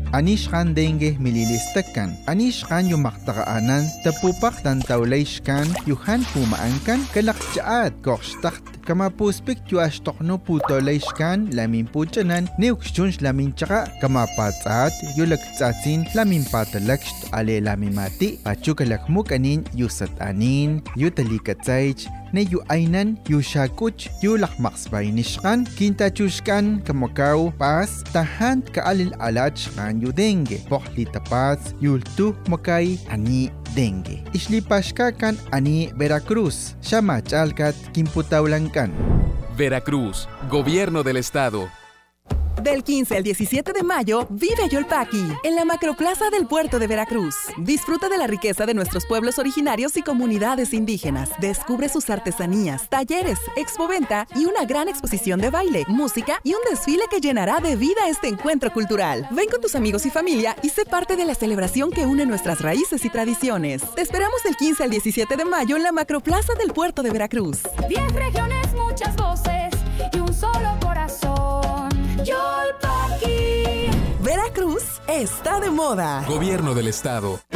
Anishkan dengue mililistakan. Anishkan yung maktakaanan, tapupak tan tawlayshkan, yuhan pumaankan, kalakjaat, kokstakt, kamapuspik yu ashtokno putolayshkan, lamin puchanan, neukshunsh lamin tsaka, kamapatsat, yu lagtsatsin, lamin patalakst, ale lamin mati, pachu kalakmuk anin, yu satanin, yu talikatsaych, na yu aynan, yu shakuch, yu lakmaksbay nishkan, kintachushkan, kamakaw, pas, tahan kaalil alachkan yu dengue, pokli tapats, yultu makay, ani dengue. Islipashka kan ani Veracruz, shamachalkat, kimputawlankan. Veracruz, Gobierno del Estado. Del 15 al 17 de mayo, vive Yolpaqui, en la Macroplaza del Puerto de Veracruz. Disfruta de la riqueza de nuestros pueblos originarios y comunidades indígenas. Descubre sus artesanías, talleres, expoventa y una gran exposición de baile, música y un desfile que llenará de vida este encuentro cultural. Ven con tus amigos y familia y sé parte de la celebración que une nuestras raíces y tradiciones. Te esperamos del 15 al 17 de mayo en la Macroplaza del Puerto de Veracruz. 10 regiones, muchas voces y un solo corazón. Yolpaqui. Veracruz está de moda. Gobierno del Estado.